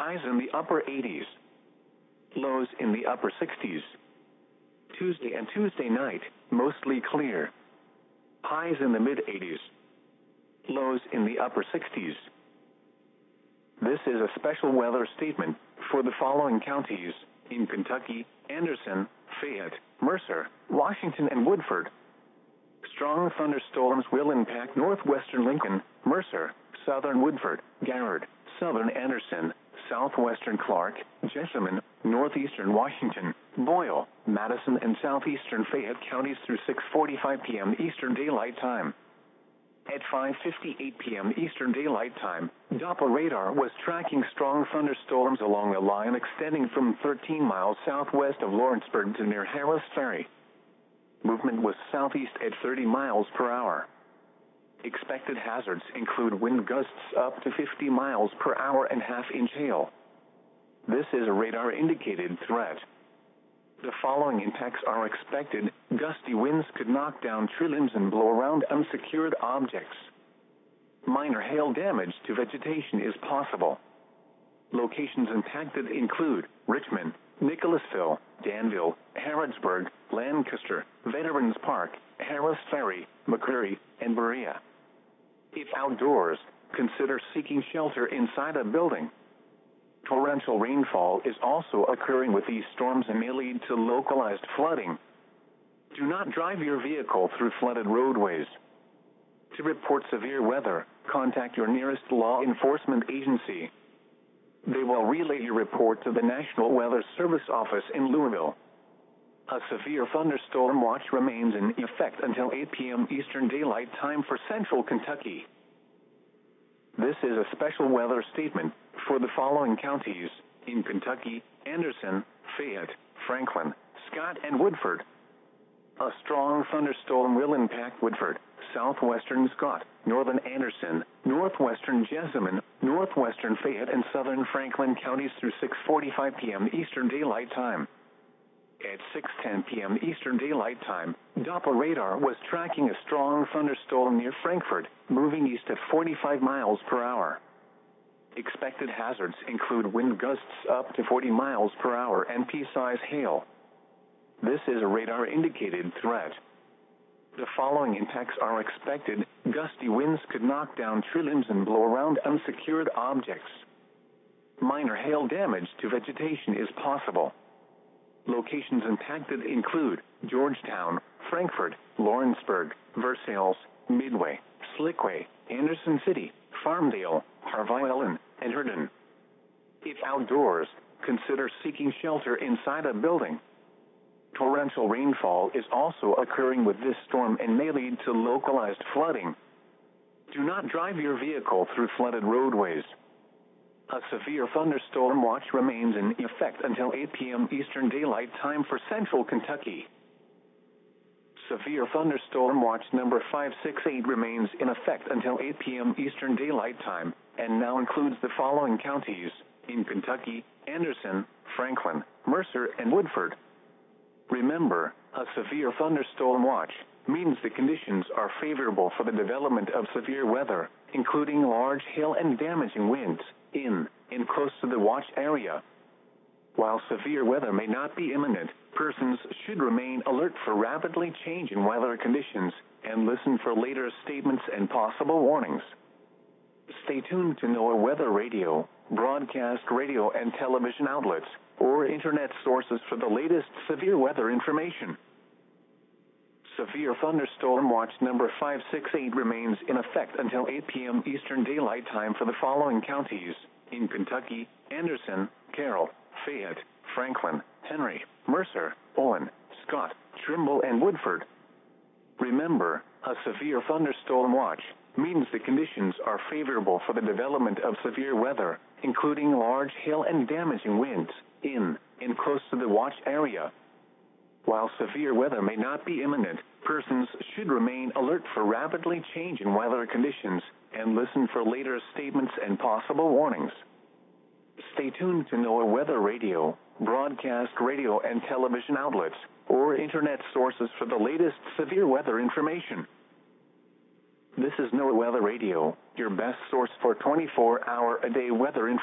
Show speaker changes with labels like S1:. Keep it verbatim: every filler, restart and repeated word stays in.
S1: highs in the upper eighties. Lows in the upper sixties. Tuesday and Tuesday night, mostly clear. Highs in the mid eighties. Lows in the upper sixties. This is a special weather statement for the following counties in Kentucky: Anderson, Fayette, Mercer, Washington, and Woodford. Strong thunderstorms will impact northwestern Lincoln, Mercer, southern Woodford, Garrard, southern Anderson, southwestern Clark, Jessamine, northeastern Washington, Boyle, Madison, and southeastern Fayette counties through six forty-five p m Eastern Daylight Time. At five fifty-eight p m Eastern Daylight Time, Doppler radar was tracking strong thunderstorms along a line extending from thirteen miles southwest of Lawrenceburg to near Harris Ferry. Movement was southeast at thirty miles per hour. Expected hazards include wind gusts up to fifty miles per hour and half-inch hail. This is a radar-indicated threat. The following impacts are expected. Gusty winds could knock down tree limbs and blow around unsecured objects. Minor hail damage to vegetation is possible. Locations impacted include Richmond, Nicholasville, Danville, Harrodsburg, Lancaster, Veterans Park, Harris Ferry, McCreary, and Berea. If outdoors, consider seeking shelter inside a building. Torrential rainfall is also occurring with these storms and may lead to localized flooding. Do not drive your vehicle through flooded roadways. To report severe weather, contact your nearest law enforcement agency. They will relay your report to the National Weather Service office in Louisville. A severe thunderstorm watch remains in effect until eight p m Eastern Daylight Time for central Kentucky. This is a special weather statement for the following counties in Kentucky: Anderson, Fayette, Franklin, Scott, and Woodford. A strong thunderstorm will impact Woodford, southwestern Scott, northern Anderson, northwestern Jessamine, northwestern Fayette, and southern Franklin counties through six forty-five p m Eastern Daylight Time. At six ten p m Eastern Daylight Time, Doppler radar was tracking a strong thunderstorm near Frankfort, moving east at forty-five miles per hour. Expected hazards include wind gusts up to forty miles per hour and pea-size hail. This is a radar-indicated threat. The following impacts are expected. Gusty winds could knock down tree limbs and blow around unsecured objects. Minor hail damage to vegetation is possible. Locations impacted include Georgetown, Frankfort, Lawrenceburg, Versailles, Midway, Slickway, Anderson City, Farmdale, Harvey Ellen, and Herndon. If outdoors, consider seeking shelter inside a building. Torrential rainfall is also occurring with this storm and may lead to localized flooding. Do not drive your vehicle through flooded roadways. A severe thunderstorm watch remains in effect until eight p m Eastern Daylight Time for central Kentucky. Severe thunderstorm watch number five six eight remains in effect until eight p m Eastern Daylight Time, and now includes the following counties in Kentucky: Anderson, Franklin, Mercer, and Woodford. Remember, a severe thunderstorm watch means the conditions are favorable for the development of severe weather, including large hail and damaging winds, in and close to the watch area. While severe weather may not be imminent, persons should remain alert for rapidly changing weather conditions and listen for later statements and possible warnings. Stay tuned to NOAA Weather Radio, broadcast radio and television outlets, or internet sources for the latest severe weather information. Severe thunderstorm watch number five six eight remains in effect until eight p m Eastern Daylight Time for the following counties in Kentucky: Anderson, Carroll, Fayette, Franklin, Henry, Mercer, Owen, Scott, Trimble, and Woodford. Remember, a severe thunderstorm watch means the conditions are favorable for the development of severe weather, including large hail and damaging winds, in and close to the watch area. While severe weather may not be imminent, persons should remain alert for rapidly changing weather conditions and listen for later statements and possible warnings. Stay tuned to NOAA Weather Radio, broadcast radio and television outlets, or internet sources for the latest severe weather information. This is NOAA Weather Radio, your best source for twenty-four hour a day weather information.